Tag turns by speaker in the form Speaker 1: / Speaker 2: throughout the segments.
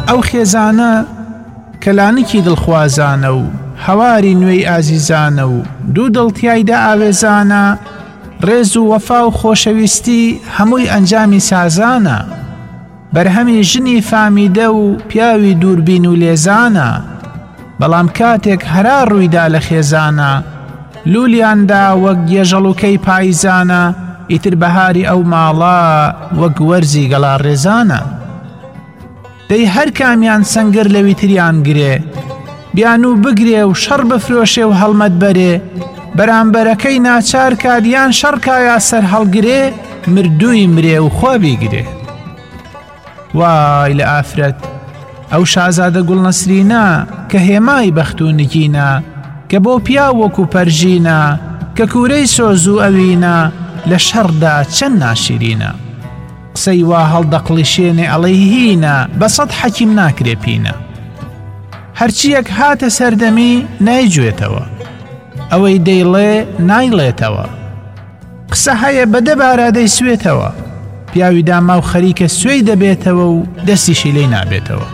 Speaker 1: ئەو خێزانە کەلانکی دڵخوازانە و هەواری نوێی ئازیزانە و دوو دڵتیایدا ئاوێزانە، ڕێز و وەفا و خۆشەویستی هەمووی ئەنجامی سازانە، بەرهەمی ژنی فامیدە و پیاوی دووربین و لێزانە، بەڵام کاتێک هەرا ڕوویدا لە خێزانە، لولیاندا وەک گێژەڵوکەی پاییزانە، ئیتر بەهاری ئەو ماڵە وەک وەرزی گەڵا ڕێزانە. دەی هەر کامیان سەنگر لەوی تریان گرێ، بیان و بگرێ و شەڕ بفرۆشێ و هەڵمەت بەرێ، بەرامبەرەکەی ناچار کادیان شەڕکایە سەر هەڵگرێ، مردووی مرێ و خۆ بیگرێ. وای لە ئافرەت ئەو شازادە گوڵنەسرینە کە هێمای بەخت و نگینە، کە بۆ پیا وەکو پەرژینە، کە کوورەی سۆز و ئەوینە، لە شەڕدا چەند ناشرینە. قسەی وا هەڵدەقڵیشێنێ ئەڵەی هینە، بەسەد حەکیم ناکرێ پینە. هەرچیەک هاتە سەردەمی نایگوێتەوە، ئەوەی دەیڵێ نایڵێتەوە. قسە هەیە بەدە بارادەی سوێتەوە، پیاوی داما و خەریکە سوێی دەبێتەوە و دەستیشی لێی نابێتەوە.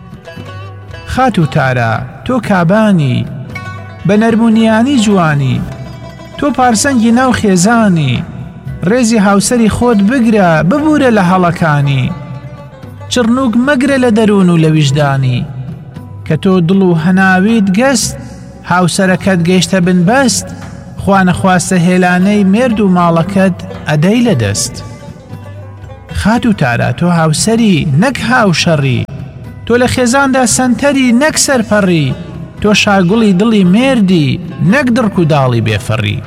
Speaker 1: خات و تارە تۆ کابانی، بە نەرمونیانی جوانی، تۆ پارسەنگی ناو خێزانی، ڕێزی هاوسەری خۆت بگرە ببورە لە هەڵەکانی، چڕنوک مەگرە لە دەروون و لە ویژدانی، کە تۆ دڵ و هەناویت گەست، هاوسەرەکەت گەیشتە بنبەست، خوا نەخواستە هێلانەی مێرد و ماڵەکەت ئەدەی لە دەست. خات و تارە تۆ هاوسەری نەک هاوشەڕی، تۆ لە خێزاندا سەنتەری نەک سەرپەڕی، تۆ شاگوڵی دڵی مێردی نەک دڕک و داڵی بێفەڕی.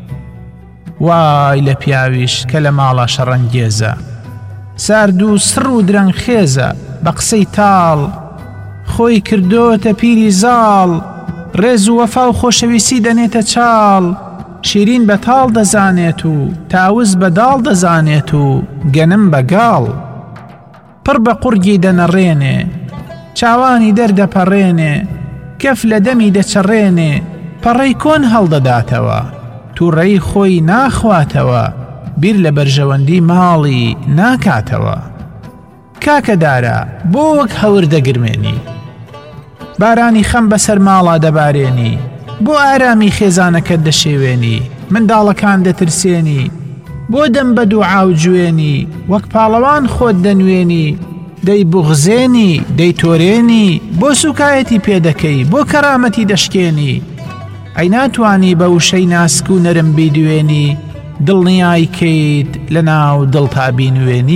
Speaker 1: وای لە پیاویش کە لە ماڵە شەڕەنگێزە، سارد و سڕ و درەنگ خێزە، بە قسەی تاڵ خۆی کردۆتە پیری زاڵ، ڕێز و وەفا و خۆشەویستی دەنێتە چاڵ، شیرین بە تاڵ دەزانێت و تاوز بە داڵ دەزانێت و گەنم بە گاڵ. پڕ بە قورگی دەنەڕێنێ، چاوانی دەردەپەڕێنێ، کەف لە دەمی دەچەڕێنێ، پەڕەی کۆن هەڵدەداتەوە، تووڕەی خۆی ناخواتەوە، بیر لە بەرژەوەندی ماڵی ناکاتەوە. کاکەدارە بۆ وەک هەور دەگرمێنی، بارانی خەم بەسەر ماڵا دەبارێنی، بۆ ئارامی خێزانەکەت دەشێوێنی، منداڵەکان دەترسێنی، بۆ دەم بە دوعا و جوێنی، وەک پاڵەوان خۆت دەنوێنی، دەی بوغزێنی دەی تۆرێنی، بۆ سوکایەتی پێدەکەی، بۆ کەرامەتی دەشکێنی، ئەی ناتوانی بە وشەی ناسک و نەرم بیدوێنی، دڵنیای کەیت لە ناو دڵ تا بینوێنی.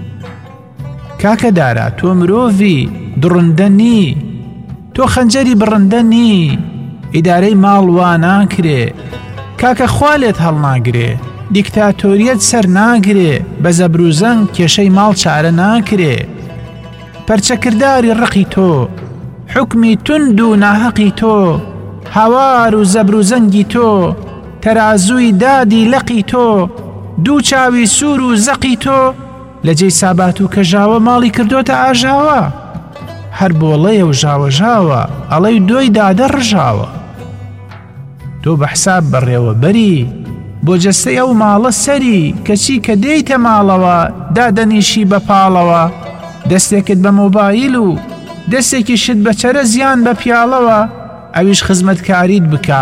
Speaker 1: کاکەدارە تۆ مرۆڤی دڕندە نی، تۆ خەنجەری بڕندە نی، ئیدارەی ماڵ وا ناکرێ، کاکە خوالێت هەڵناگرێ، دیکتاتۆریەت سەر ناگرێ، بە زەبروزەنگ کێشەی ماڵ چارە ناکرێ. پەرچەکرداری ڕقی تۆ، حکمی توند و ناحەقی تۆ، هاوار و زەبروزەنگی تۆ، تەرازووی دادی لەقی تۆ، دوو چاوی سوور و زەقی تۆ، لە جێی سابات و کەژاوە ماڵی کردۆتە ئاژاوە، هەر بۆڵەیە و ژاوەژاوە، ئەڵەی دۆی دادە ڕژاوە. تۆ بە حساب بەڕێوە بەری، بۆ جەستەی ئەو ماڵە سەری، کەچی کە دێیتە ماڵەوە دادەنیشی بە پاڵەوە، دەستێکت بە مۆبایل و دەستێکی شت بە چەرە زیان بە پیاڵەوە، ئەویش خزمەتکاریت بکە،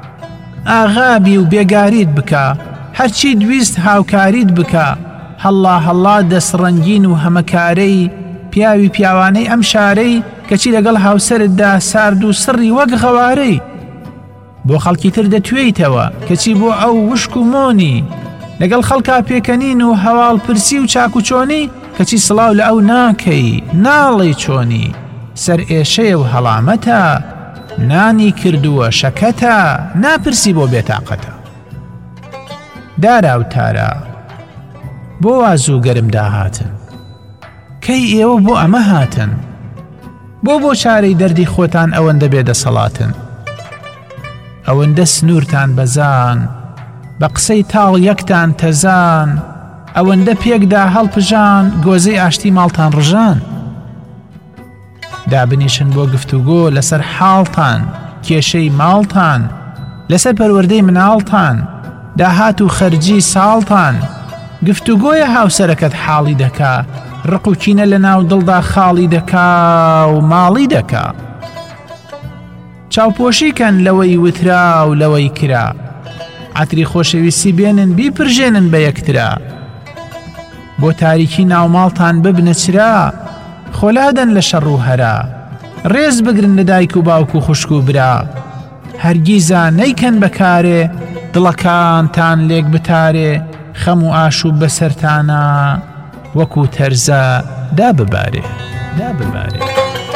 Speaker 1: ئاغابی و بێگاریت بکە، هەرچی دویست هاوکاریت بکە، هەڵا هەڵا دەسڕەنگین و هەمەکارەی پیاوی پیاوانەی ئەم شارەی، کەچی لەگەڵ هاوسەرتدا سارد و سڕی وەک غەوارەی، بۆ خەڵکی تر دەتوێیتەوە، کەچی بۆ ئەو وشک و مۆنی، لەگەڵ خەڵکا پێکەنین و هەواڵ پرسی و چاکوچۆنی، کەچی سڵاو لە ئەو ناکەی ناڵی چۆنی، سەر ئێشەیە و هەڵامەتە، نانی کردووە شەکەتە، ناپرسی بۆ بێتاقەتە. دارا و تارە بۆ وازوو گەرم داهاتن، کەی ئێوە بۆ ئەمە هاتن، بۆ چارەی دەردی خۆتان ئەوەندە بێدەسەڵاتن، ئەوەندە سنوورتان بەزان، بە قسەی تاڵ یەکتان تەزان، ئەوەندە پێکدا هەڵپژان، گۆزەی ئاشتی ماڵتان ڕژان. دابنیشن بۆ گفتوگۆ لەسەر حاڵتان، کێشەی ماڵتان، لەسەر پەروەردەی مناڵتان، داهات و خەرجی ساڵتان، گفتوگۆیە هاوسەرەکەت حاڵی دەکا، ڕق و کینە لە ناو دڵدا خاڵی دەکا و ماڵی دەکا. چاوپۆشیکەن لەوەی وترا و لەوەی کرا، عەتری خۆشەویستی بێنن بیپڕژێنن بە یەکترا. بۆ تاریکی ناوماڵتان ببنە چرا، خۆلادەن لە شەڕ و هەرا. ڕێز بگرن لە دایک و باوک و خوشک و برا، هەرگیزە نەیکەن بەکارێ دڵەکانتان لێک بتارێ. خەم و ئاشوب بەسەرتانە وەکو تەرزە داببارێ.